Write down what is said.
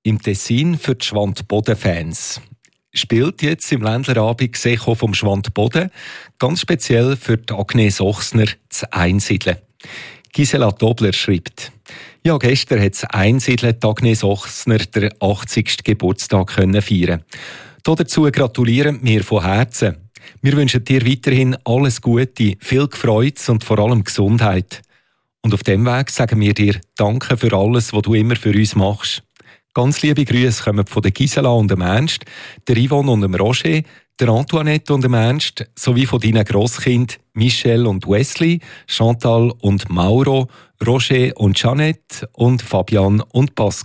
im Tessin für die Schwantboden-Fans. Spielt jetzt im Ländlerabend Secho vom Schwantboden, ganz speziell für die Agnes Ochsner zu Einsiedeln. Gisela Dobler schreibt: Ja, gestern hat das Einsiedeln die Agnes Ochsner den 80. Geburtstag feiern. Dazu gratulieren wir von Herzen. Wir wünschen dir weiterhin alles Gute, viel Freude und vor allem Gesundheit. Und auf dem Weg sagen wir dir Danke für alles, was du immer für uns machst. Ganz liebe Grüße kommen von der Gisela und dem Ernst, der Yvonne und dem Roger, der Antoinette und dem Ernst, sowie von deinen Grosskind Michelle und Wesley, Chantal und Mauro, Roger und Jeanette und Fabian und Pascal.